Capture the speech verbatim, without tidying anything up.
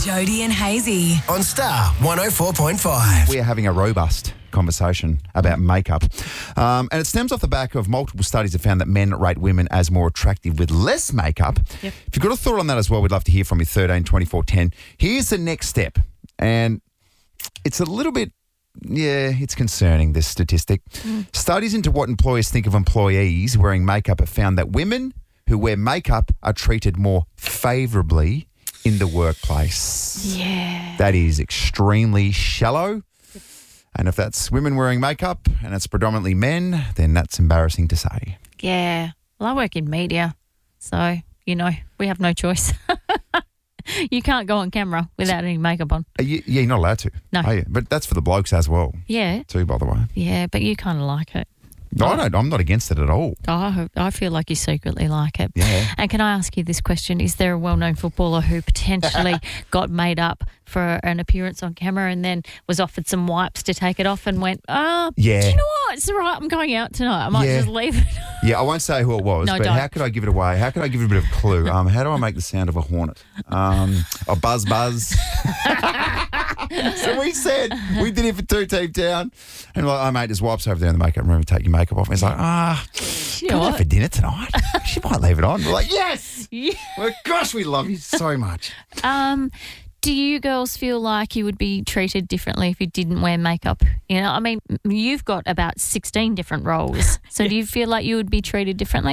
Jody and Hazy on Star one oh four point five. We are having a robust conversation about makeup. Um, and it stems off the back of multiple studies that found that men rate women as more attractive with less makeup. Yep. If you've got a thought on that as well, we'd love to hear from you. thirteen twenty-four ten. Here's the next step. And it's a little bit, yeah, it's concerning, this statistic. Mm. Studies into what employers think of employees wearing makeup have found that women who wear makeup are treated more favourably in the workplace. Yeah. That is extremely shallow. And if that's women wearing makeup and it's predominantly men, then that's embarrassing to say. Yeah. Well, I work in media, so, you know, we have no choice. You can't go on camera without any makeup on. Are you, yeah, you're not allowed to. No. Are you? But that's for the blokes as well. Yeah. Too, by the way. Yeah, but you kind of like it. No, I don't. I'm not against it at all. Oh, I feel like you secretly like it. Yeah. And can I ask you this question? Is there a well-known footballer who potentially got made up for an appearance on camera and then was offered some wipes to take it off and went, oh, Yeah. do you know what? It's all right. I'm going out tonight. I might Yeah. just leave it. Yeah, I won't say who it was, No, but don't. how could I give it away? How could I give it a bit of a clue? Um, how do I make the sound of a hornet? Um, a buzz buzz. So we said, we did it for two Team Town. And like, oh, mate, there's wipes over there in the makeup room. Take your makeup off. And he's like, ah, You come know out what? for dinner tonight. She might leave it on. We're like, yes. Yeah. Well, gosh, we love you so much. Um, do you girls feel like you would be treated differently if you didn't wear makeup? You know, I mean, you've got about sixteen different roles. So do you feel like you would be treated differently?